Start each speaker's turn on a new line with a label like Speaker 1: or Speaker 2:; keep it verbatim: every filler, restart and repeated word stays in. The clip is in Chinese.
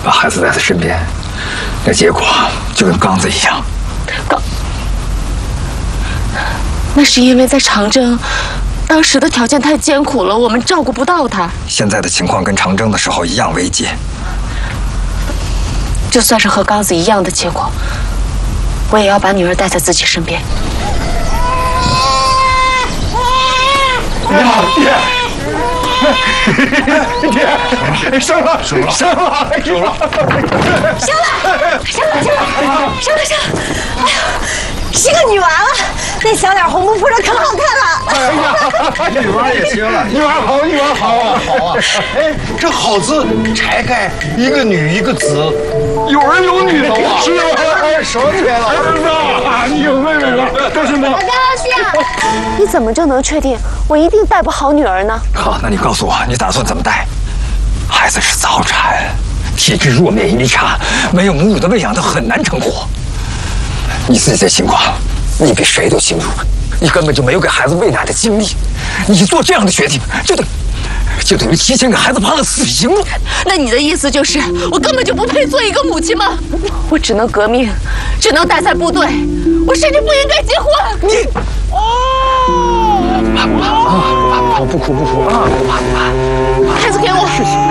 Speaker 1: 把孩子在他身边，那结果就跟刚子一样。
Speaker 2: 刚，那是因为在长征，当时的条件太艰苦了，我们照顾不到他。
Speaker 1: 现在的情况跟长征的时候一样危急。
Speaker 2: 就算是和刚子一样的结果，我也要把女儿带在自己身边。
Speaker 3: 爹。 爹，生了，生了，生了，生了，
Speaker 2: 生了，生了，生了，生了，生了！哎呀，是个女娃娃，那小脸红扑扑的，可好看了。
Speaker 3: 哎呀，女娃也行了，女娃好，女娃好啊，好啊！哎，这好字拆开，一个女一个子，有儿有女的啊！是啊，哎，少天了，儿子，你有妹妹了，都是呢。
Speaker 2: 我高兴。你怎么就能确定我一定带不好女儿呢？
Speaker 1: 好，那你告诉我，你打算怎么带？孩子是早产，体质弱，免疫力差，没有母乳的喂养，他很难成活。你自己的情况，你比谁都清楚，你根本就没有给孩子喂奶的经历，你做这样的决定，就等就等于提前给孩子判了死刑了。
Speaker 2: 那你的意思就是，我根本就不配做一个母亲吗？我只能革命，只能待在部队，我甚至不应该结婚。
Speaker 1: 你哦，不怕不怕啊，不怕不怕，不哭不哭啊，不怕不怕，
Speaker 2: 孩子给我。